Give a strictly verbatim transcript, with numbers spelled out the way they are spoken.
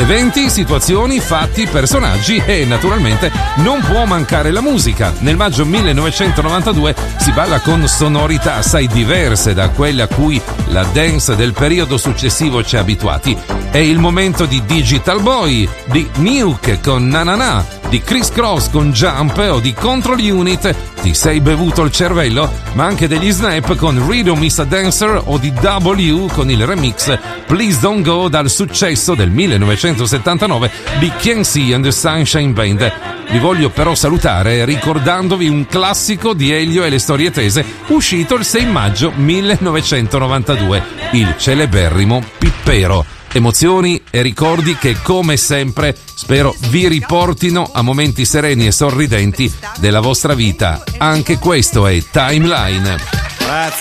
Eventi, situazioni, fatti, personaggi e naturalmente non può mancare la musica. Nel maggio millenovecentonovantadue si balla con sonorità assai diverse da quelle a cui la dance del periodo successivo ci ha abituati. È il momento di Digital Boy, di Nuke con Na Na Na, di Criss Cross con Jump o di Control Unit, Ti sei bevuto il cervello, ma anche degli Snap con Rhythm is a Dancer o di W con il remix Please Don't Go dal successo del millenovecentosettantanove di K and C and the Sunshine Band. Vi voglio però salutare ricordandovi un classico di Elio e le storie tese uscito il sei maggio millenovecentonovantadue, il celeberrimo Pippero. Emozioni e ricordi che, come sempre, spero vi riportino a momenti sereni e sorridenti della vostra vita. Anche questo è Timeline.